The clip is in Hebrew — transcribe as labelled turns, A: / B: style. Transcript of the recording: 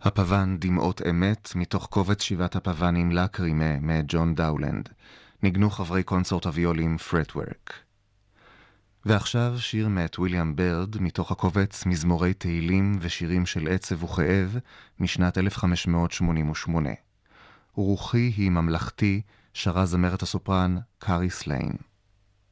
A: הפוון דמעות אמת מתוך קובץ שבעת הפוונים לקרימה מג'ון דאולנד. ניגנו חברי קונסורט הוויולים פרטוורק. ועכשיו שיר מאת וויליאם ברד מתוך הקובץ מזמורי תהילים ושירים של עצב וכאב משנת 1588. רוחי היא ממלכתי, שרה זמרת הסופרן קארי סליין.